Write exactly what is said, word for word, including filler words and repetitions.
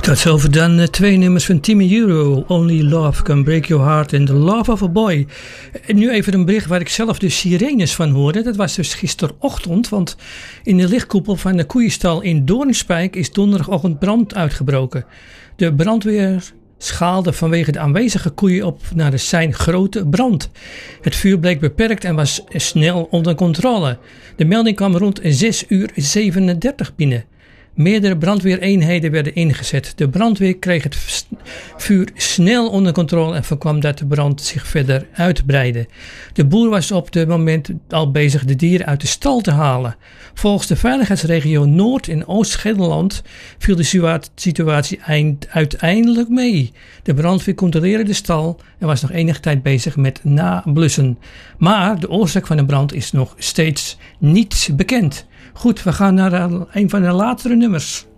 Tot zover dan uh, twee nummers van Timmy Euro. Only Love Can Break Your Heart and The Love of a Boy. En nu even een bericht waar ik zelf de sirenes van hoorde. Dat was dus gisterochtend, want in de lichtkoepel van de koeienstal in Doornspijk is donderdagochtend brand uitgebroken. De brandweer schaalde vanwege de aanwezige koeien op naar de sein grote brand. Het vuur bleek beperkt en was snel onder controle. De melding kwam rond zes uur zevenendertig binnen. Meerdere brandweereenheden werden ingezet. De brandweer kreeg het vuur snel onder controle en voorkwam dat de brand zich verder uitbreidde. De boer was op het moment al bezig de dieren uit de stal te halen. Volgens de veiligheidsregio Noord- en Oost-Gelderland viel de situatie eind, uiteindelijk mee. De brandweer controleerde de stal en was nog enige tijd bezig met nablussen. Maar de oorzaak van de brand is nog steeds niet bekend. Goed, we gaan naar een van de latere nummers.